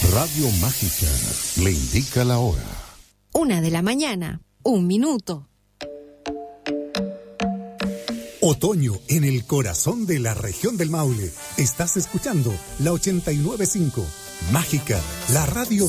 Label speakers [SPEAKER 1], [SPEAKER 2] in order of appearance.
[SPEAKER 1] Radio Mágica le indica la hora.
[SPEAKER 2] 1:00 a.m, 1 minuto.
[SPEAKER 3] Otoño en el corazón de la región del Maule. Estás escuchando la 89.5. Mágica, la radio